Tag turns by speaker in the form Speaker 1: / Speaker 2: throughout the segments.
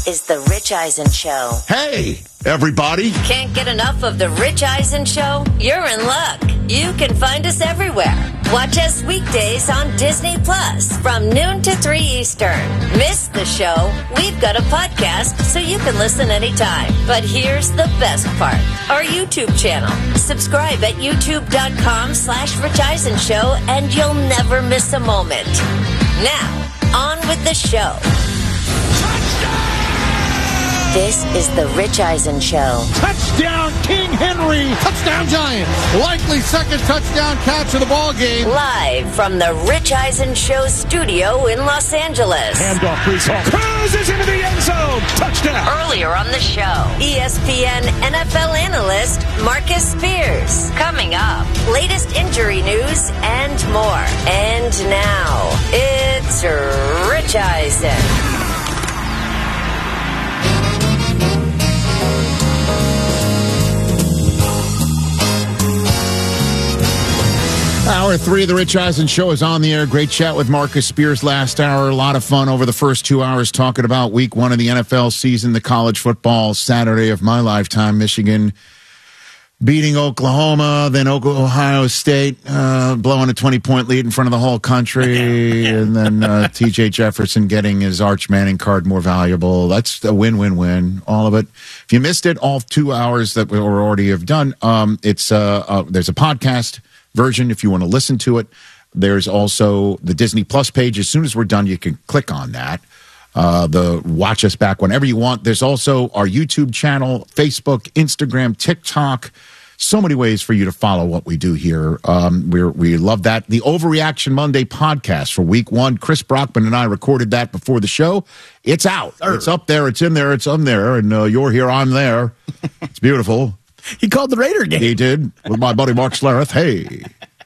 Speaker 1: is The Rich Eisen Show.
Speaker 2: Hey, everybody.
Speaker 1: Can't get enough of The Rich Eisen Show? You're in luck. You can find us everywhere. Watch us weekdays on Disney Plus from noon to 3 Eastern. Miss the show? We've got a podcast so you can listen anytime. But here's the best part. Our YouTube channel. Subscribe at youtube.com/Rich Eisen Show and you'll never miss a moment. Now, on with the show. This is The Rich Eisen Show.
Speaker 3: Touchdown, King Henry. Touchdown, Giants. Likely second touchdown catch of the ball game.
Speaker 1: Live from The Rich Eisen Show studio in Los Angeles.
Speaker 3: Handoff, Brees Hall. Cruises into the end zone. Touchdown.
Speaker 1: Earlier on the show, ESPN NFL analyst Marcus Spears. Coming up, latest injury news and more. And now, it's Rich Eisen.
Speaker 2: Hour 3 of the Rich Eisen Show is on the air. Great chat with Marcus Spears last hour. A lot of fun over the first 2 hours talking about week 1 of the NFL season, the college football Saturday of my lifetime. Michigan beating Oklahoma, then Ohio State blowing a 20-point lead in front of the whole country, and then T.J. Jefferson getting his Arch Manning card more valuable. That's a win-win-win, all of it. If you missed it, all 2 hours that we already have done, there's a podcast version if you want to listen to it. There's also the Disney Plus page. As soon as we're done, you can click on that. The watch us back whenever you want. There's also our YouTube channel, Facebook, Instagram, TikTok. So many ways for you to follow what we do here. We love that. The Overreaction Monday podcast for week 1. Chris Brockman and I recorded that before the show. It's out. It's up there. It's in there. It's on there. And you're here. I'm there. It's beautiful.
Speaker 4: He called the Raider game.
Speaker 2: He did, with my buddy Mark Schlereth. Hey.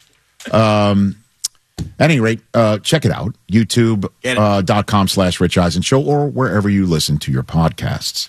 Speaker 2: At any rate, check it out. YouTube.com/Rich Eisen Show or wherever you listen to your podcasts.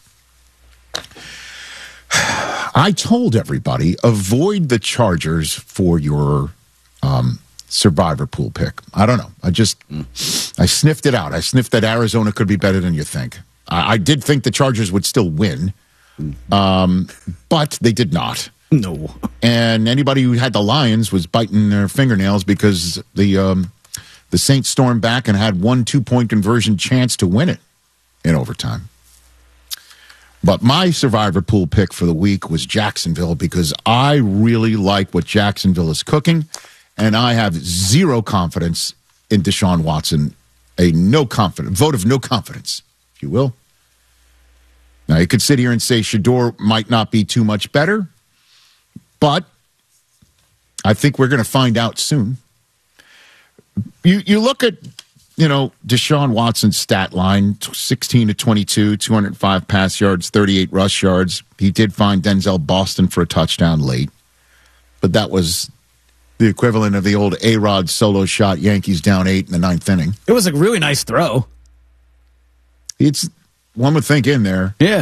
Speaker 2: I told everybody, avoid the Chargers for your survivor pool pick. I don't know. I sniffed it out. I sniffed that Arizona could be better than you think. I did think the Chargers would still win. But they did not.
Speaker 4: No.
Speaker 2: And anybody who had the Lions was biting their fingernails because the Saints stormed back and had 1 2-point conversion chance to win it in overtime. But my survivor pool pick for the week was Jacksonville because I really like what Jacksonville is cooking, and I have zero confidence in Deshaun Watson. A vote of no confidence, if you will. Now, you could sit here and say Shedeur might not be too much better, but I think we're going to find out soon. You look at, Deshaun Watson's stat line, 16 to 22, 205 pass yards, 38 rush yards. He did find Denzel Boston for a touchdown late, but that was the equivalent of the old A-Rod solo shot, Yankees down 8 in the 9th inning.
Speaker 4: It was a really nice throw.
Speaker 2: It's... one would think in there.
Speaker 4: Yeah.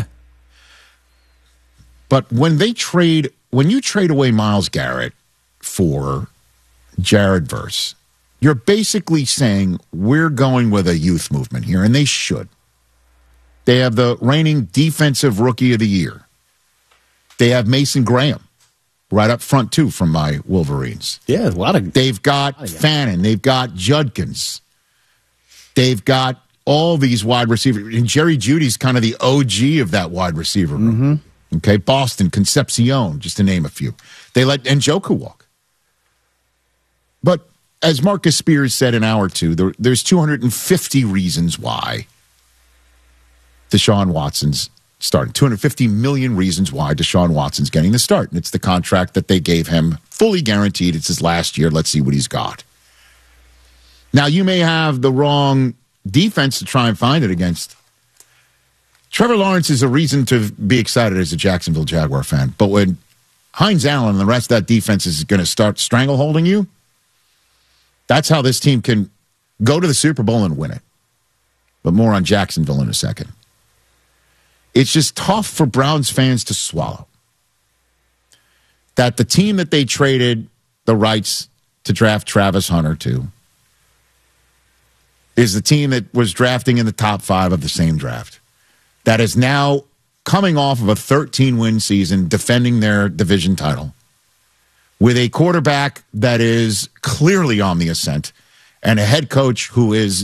Speaker 2: But when you trade away Myles Garrett for Jared Verse, you're basically saying we're going with a youth movement here, and they should. They have the reigning defensive rookie of the year. They have Mason Graham right up front, too, from my Wolverines.
Speaker 4: Yeah,
Speaker 2: They've got Fannin. They've got Judkins. They've got all these wide receivers. And Jerry Jeudy's kind of the OG of that wide receiver room. Mm-hmm. Okay, Boston, Concepcion, just to name a few. They let Njoku walk. But as Marcus Spears said an hour or two, there's 250 reasons why Deshaun Watson's starting. 250 million reasons why Deshaun Watson's getting the start. And it's the contract that they gave him, fully guaranteed. It's his last year. Let's see what he's got. Now, you may have the wrong defense to try and find it against. Trevor Lawrence is a reason to be excited as a Jacksonville Jaguar fan. But when Hines Allen and the rest of that defense is going to start strangleholding you, that's how this team can go to the Super Bowl and win it. But more on Jacksonville in a second. It's just tough for Browns fans to swallow that the team that they traded the rights to draft Travis Hunter to is the team that was drafting in the top 5 of the same draft. that is now coming off of a 13-win season, defending their division title, with a quarterback that is clearly on the ascent, and a head coach who is